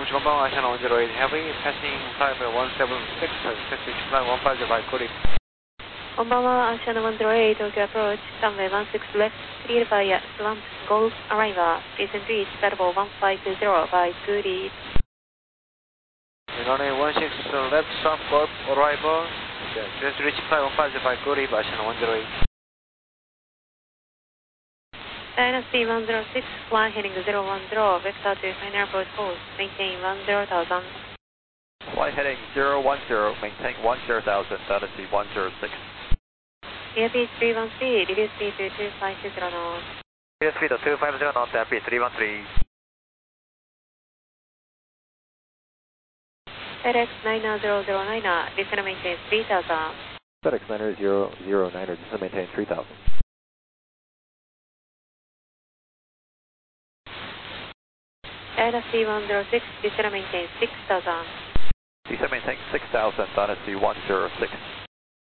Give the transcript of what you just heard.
전방 아시아나 108 heavy, passing flight 176, taxi flight 150 good. こんばんは、アシアナ108 Tokyo approach, runway 16 left, cleared via slant, Golf arrival, please reach Battle 1520 by Goody. Runway 16 left, slant, Golf arrival, please reach flight 150 by Goody, 아시아나 108. Dynasty 106, fly heading 010, vector to final approach course, maintain 10,000. Fly heading 010, maintain 10,000, Dynasty 106. Airspeed 313, reduce speed to 250 knots. Reduce speed to 250 knots, airspeed 313. FedEx 90009, descend and maintain 3000. FedEx 90009, descend and maintain 3000. Dynasty 106, descend and maintain 6000. Descend and maintain 6000, Dynasty 106.